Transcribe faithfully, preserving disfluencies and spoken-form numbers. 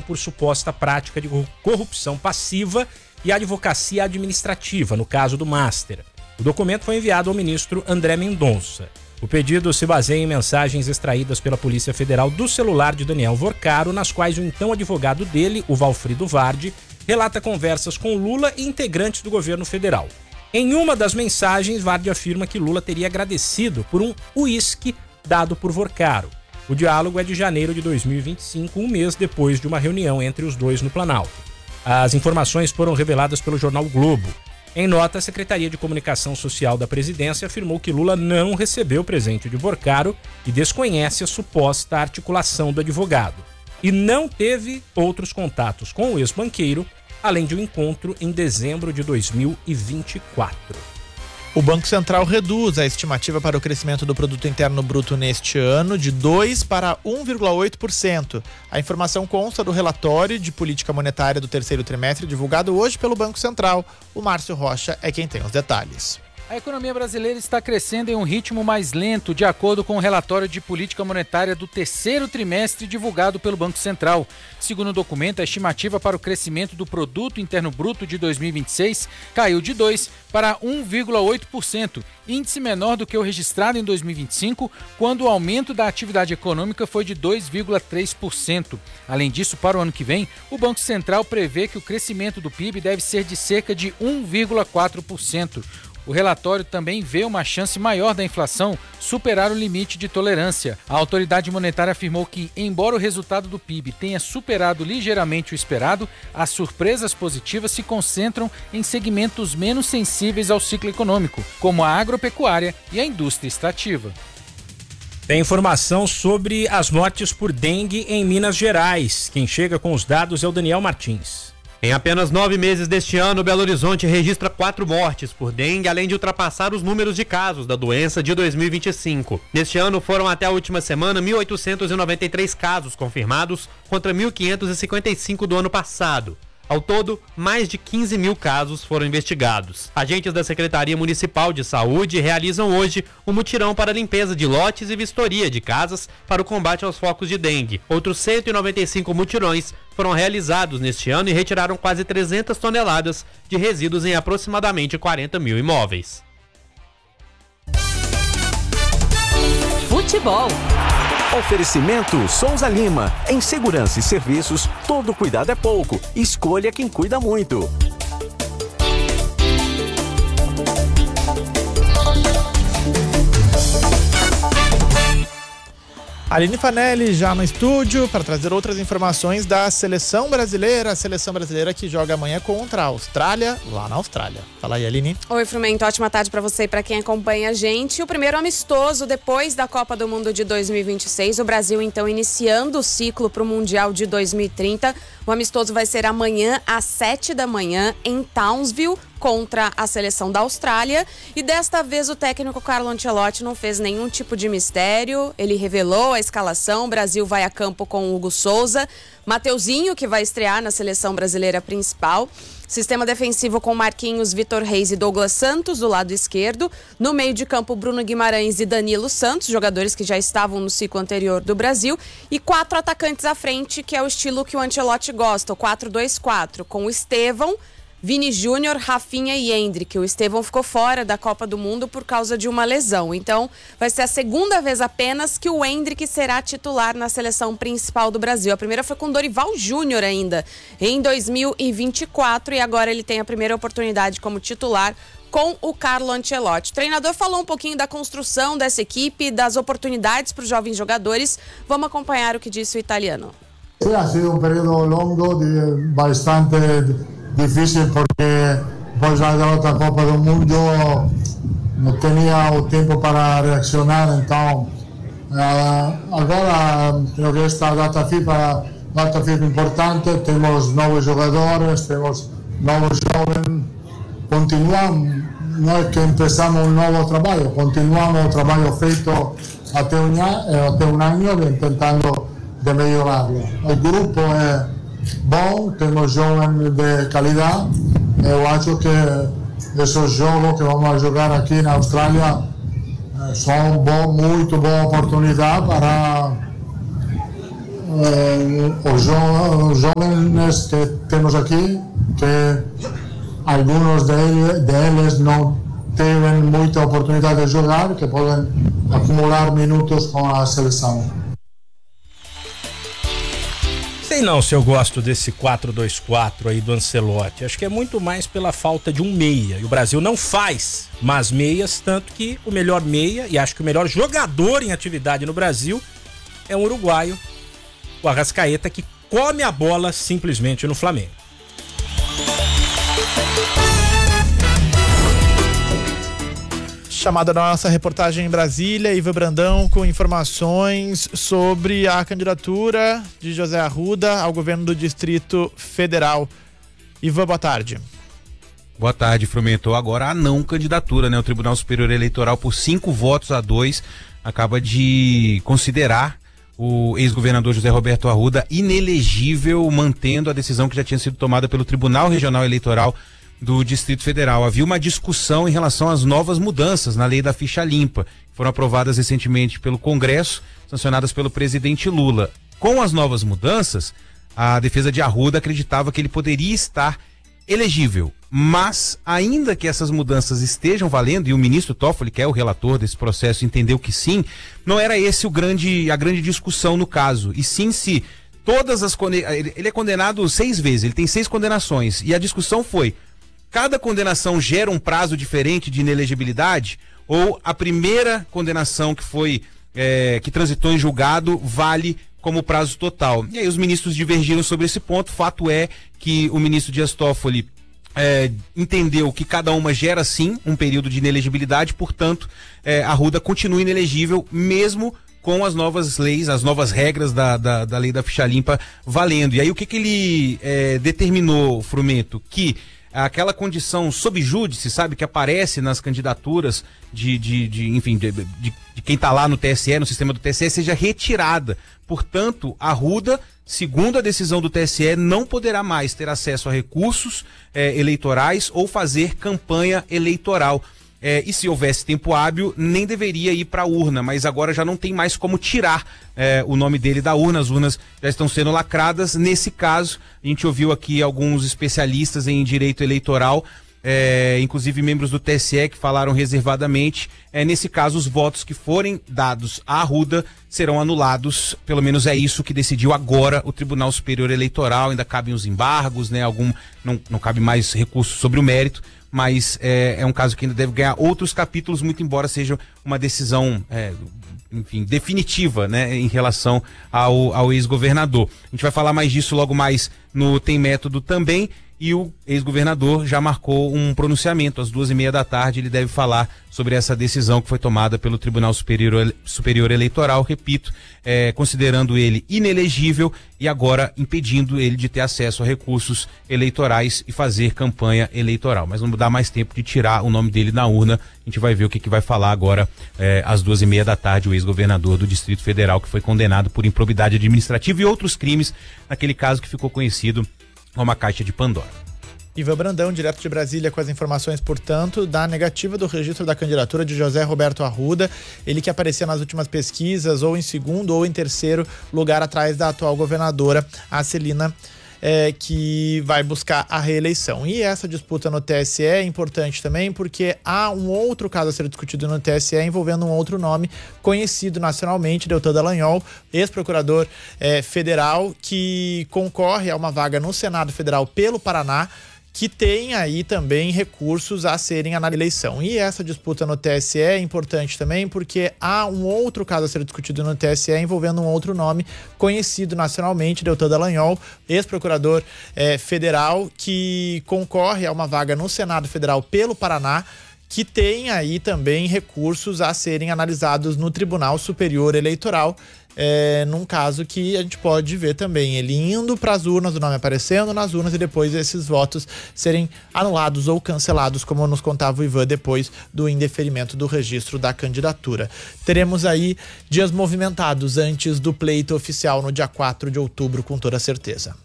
por suposta prática de corrupção passiva e advocacia administrativa, no caso do Master. O documento foi enviado ao ministro André Mendonça. O pedido se baseia em mensagens extraídas pela Polícia Federal do celular de Daniel Vorcaro, nas quais o então advogado dele, o Valfrido Vardi, relata conversas com Lula e integrantes do governo federal. Em uma das mensagens, Vardi afirma que Lula teria agradecido por um uísque dado por Vorcaro. O diálogo é de janeiro de dois mil e vinte e cinco, um mês depois de uma reunião entre os dois no Planalto. As informações foram reveladas pelo jornal Globo. Em nota, a Secretaria de Comunicação Social da Presidência afirmou que Lula não recebeu o presente de Vorcaro e desconhece a suposta articulação do advogado. E não teve outros contatos com o ex-banqueiro, além de um encontro em dezembro de dois mil e vinte e quatro. O Banco Central reduz a estimativa para o crescimento do Produto Interno Bruto neste ano de dois para um vírgula oito por cento. A informação consta do relatório de política monetária do terceiro trimestre divulgado hoje pelo Banco Central. O Márcio Rocha é quem tem os detalhes. A economia brasileira está crescendo em um ritmo mais lento, de acordo com o relatório de política monetária do terceiro trimestre divulgado pelo Banco Central. Segundo o documento, a estimativa para o crescimento do Produto Interno Bruto de dois mil e vinte e seis caiu de dois para um vírgula oito por cento, índice menor do que o registrado em dois mil e vinte e cinco, quando o aumento da atividade econômica foi de dois vírgula três por cento. Além disso, para o ano que vem, o Banco Central prevê que o crescimento do P I B deve ser de cerca de um vírgula quatro por cento. O relatório também vê uma chance maior da inflação superar o limite de tolerância. A autoridade monetária afirmou que, embora o resultado do P I B tenha superado ligeiramente o esperado, as surpresas positivas se concentram em segmentos menos sensíveis ao ciclo econômico, como a agropecuária e a indústria extrativa. Tem informação sobre as mortes por dengue em Minas Gerais. Quem chega com os dados é o Daniel Martins. Em apenas nove meses deste ano, Belo Horizonte registra quatro mortes por dengue, além de ultrapassar os números de casos da doença de dois mil e vinte e cinco. Neste ano, foram até a última semana mil oitocentos e noventa e três casos confirmados, contra mil quinhentos e cinquenta e cinco do ano passado. Ao todo, mais de quinze mil casos foram investigados. Agentes da Secretaria Municipal de Saúde realizam hoje um mutirão para limpeza de lotes e vistoria de casas para o combate aos focos de dengue. Outros cento e noventa e cinco mutirões foram realizados neste ano e retiraram quase trezentas toneladas de resíduos em aproximadamente quarenta mil imóveis. Futebol. Oferecimento Souza Lima. Em segurança e serviços, todo cuidado é pouco. Escolha quem cuida muito. Aline Fanelli já no estúdio para trazer outras informações da seleção brasileira. A seleção brasileira que joga amanhã contra a Austrália, lá na Austrália. Fala aí, Aline. Oi, Frumento. Ótima tarde para você e para quem acompanha a gente. O primeiro amistoso depois da Copa do Mundo de dois mil e vinte e seis. O Brasil, então, iniciando o ciclo para o Mundial de dois mil e trinta. O amistoso vai ser amanhã às sete da manhã em Townsville, contra a seleção da Austrália, e desta vez o técnico Carlo Ancelotti não fez nenhum tipo de mistério. Ele revelou a escalação. O Brasil vai a campo com Hugo Souza, Mateuzinho, que vai estrear na seleção brasileira principal, sistema defensivo com Marquinhos, Vitor Reis e Douglas Santos do lado esquerdo, no meio de campo Bruno Guimarães e Danilo Santos, jogadores que já estavam no ciclo anterior do Brasil, e quatro atacantes à frente, que é o estilo que o Ancelotti gosta, o quatro dois quatro, com o Estevão, Vini Júnior, Rafinha e Endrick. O Estevão ficou fora da Copa do Mundo por causa de uma lesão. Então, vai ser a segunda vez apenas que o Endrick será titular na seleção principal do Brasil. A primeira foi com Dorival Júnior ainda, em dois mil e vinte e quatro, e agora ele tem a primeira oportunidade como titular com o Carlo Ancelotti. O treinador falou um pouquinho da construção dessa equipe, das oportunidades para os jovens jogadores. Vamos acompanhar o que disse o italiano. Sí, ha sido un periodo longo, bastante difícil, porque después de la otra Copa del Mundo no tenía el tiempo para reaccionar. Entonces, uh, ahora creo que esta data FIFA, data FIFA importante, tenemos nuevos jugadores, tenemos nuevos jóvenes, continuamos, no es que empezamos un nuevo trabajo, continuamos el trabajo feito até un, até un año intentando de melhorarlo. El grupo é bom, temos jovens de qualidade. Eu acho que esses jogos que vamos jogar aqui na Austrália são bom, muito boa oportunidade para eh, os, jo os jovens que temos aqui, que alguns deles, deles não têm muita oportunidade de jogar, que podem acumular minutos com a seleção. Sei não se eu gosto desse quatro dois quatro aí do Ancelotti. Acho que é muito mais pela falta de um meia. E o Brasil não faz mais meias, tanto que o melhor meia, e acho que o melhor jogador em atividade no Brasil, é um uruguaio, o Arrascaeta, que come a bola simplesmente no Flamengo. Chamada da nossa reportagem em Brasília, Ivan Brandão com informações sobre a candidatura de José Arruda ao governo do Distrito Federal. Ivan, boa tarde. Boa tarde, Frumento. Agora a não candidatura, né? O Tribunal Superior Eleitoral, por cinco votos a dois, acaba de considerar o ex-governador José Roberto Arruda inelegível, mantendo a decisão que já tinha sido tomada pelo Tribunal Regional Eleitoral do Distrito Federal. Havia uma discussão em relação às novas mudanças na lei da ficha limpa, que foram aprovadas recentemente pelo Congresso, sancionadas pelo presidente Lula. Com as novas mudanças, a defesa de Arruda acreditava que ele poderia estar elegível, mas ainda que essas mudanças estejam valendo, e o ministro Toffoli, que é o relator desse processo, entendeu que sim, não era esse o grande, a grande discussão no caso, e sim se todas as... Ele é condenado seis vezes, ele tem seis condenações, e a discussão foi: cada condenação gera um prazo diferente de inelegibilidade, ou a primeira condenação que foi é, que transitou em julgado vale como prazo total? E aí os ministros divergiram sobre esse ponto. Fato é que o ministro Dias Toffoli é, entendeu que cada uma gera sim um período de inelegibilidade, portanto é, Arruda continua inelegível mesmo com as novas leis, as novas regras da, da, da lei da ficha limpa valendo. E aí o que que ele é, determinou, Frumento? Que aquela condição sob júdice, sabe, que aparece nas candidaturas de, de, de enfim, de, de, de quem está lá no T S E, no sistema do T S E, seja retirada. Portanto, Arruda, segundo a decisão do T S E, não poderá mais ter acesso a recursos eh, eleitorais ou fazer campanha eleitoral. É, e se houvesse tempo hábil, nem deveria ir para a urna, mas agora já não tem mais como tirar é, o nome dele da urna. As urnas já estão sendo lacradas. Nesse caso, a gente ouviu aqui alguns especialistas em direito eleitoral, é, inclusive membros do T S E, que falaram reservadamente. É, nesse caso, os votos que forem dados à Arruda serão anulados. Pelo menos é isso que decidiu agora o Tribunal Superior Eleitoral. Ainda cabem os embargos, né? Algum, não, não cabe mais recurso sobre o mérito, mas é, é um caso que ainda deve ganhar outros capítulos, muito embora seja uma decisão, é, enfim, definitiva, né, em relação ao, ao ex-governador. A gente vai falar mais disso logo mais no Tem Método também, e o ex-governador já marcou um pronunciamento às duas e meia da tarde. Ele deve falar sobre essa decisão que foi tomada pelo Tribunal Superior, Superior Eleitoral, repito, é, considerando ele inelegível e agora impedindo ele de ter acesso a recursos eleitorais e fazer campanha eleitoral. Mas não dá mais tempo de tirar o nome dele na urna. A gente vai ver o que, que vai falar agora é, às duas e meia da tarde, o ex-governador do Distrito Federal, que foi condenado por improbidade administrativa e outros crimes, naquele caso que ficou conhecido como a Caixa de Pandora. Ivan Brandão, direto de Brasília, com as informações, portanto, da negativa do registro da candidatura de José Roberto Arruda, ele que aparecia nas últimas pesquisas ou em segundo ou em terceiro lugar atrás da atual governadora, a Celina, é, que vai buscar a reeleição. E essa disputa no T S E é importante também porque há um outro caso a ser discutido no T S E envolvendo um outro nome conhecido nacionalmente, Deltan Dallagnol, ex-procurador é, federal, que concorre a uma vaga no Senado Federal pelo Paraná, que tem aí também recursos a serem analisados na eleição. E essa disputa no T S E é importante também porque há um outro caso a ser discutido no T S E envolvendo um outro nome conhecido nacionalmente, Deltan Dallagnol, ex-procurador eh, federal, que concorre a uma vaga no Senado Federal pelo Paraná, que tem aí também recursos a serem analisados no Tribunal Superior Eleitoral. É, num caso que a gente pode ver também ele indo para as urnas, o nome aparecendo nas urnas e depois esses votos serem anulados ou cancelados, como nos contava o Ivan, depois do indeferimento do registro da candidatura. Teremos aí dias movimentados antes do pleito oficial no dia quatro de outubro, com toda certeza.